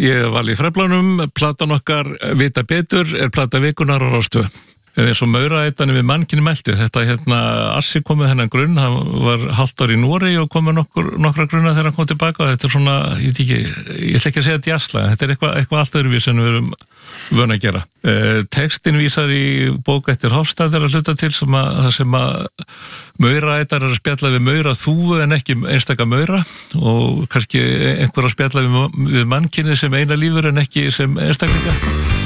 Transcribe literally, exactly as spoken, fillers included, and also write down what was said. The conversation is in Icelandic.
Ég var í Freflanum, platan okkar Vita betur er plata vikunar á Rás tvö. Eins og mauraætanum við mannkynni melti. Þetta hérna, Assi kom með hennan grunn, hann var hálft ár í Noregi og kom með nokkur, nokkra grunna þegar hann kom tilbaka. Þetta er svona, ég veit ekki, ég ætla ekki að segja djassla, þetta er eitthvað, eitthvað allt öðruvís en við erum vön að gera. Eh, textin vísar í bók eftir Hofstadr að hluta til sem að, það sem að mauraætar er að spjalla við maura þúfu en ekki einstaka maura og kannski einhver að spjalla við, við mannkynni sem eina lífur en ekki sem einstaklinga.